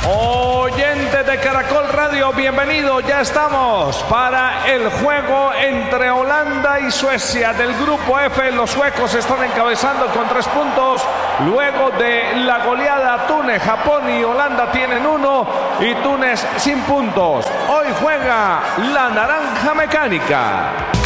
Oyentes de Caracol Radio, bienvenidos. Ya estamos para el juego entre Holanda y Suecia del grupo F. Los suecos están encabezando con 3 puntos. Luego de la goleada, Túnez, Japón y Holanda tienen 1 y Túnez sin puntos. Hoy juega la Naranja Mecánica.